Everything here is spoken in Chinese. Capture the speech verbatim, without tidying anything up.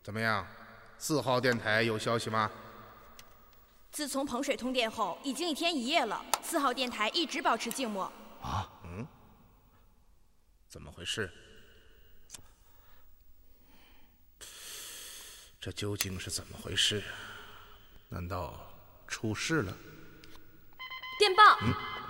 怎么样，四号电台有消息吗？ 自从彭水通电后，已经一天一夜了，四号电台一直保持静默。 啊？嗯？怎么回事？这究竟是怎么回事啊？难道出事了？ 电报！ 嗯。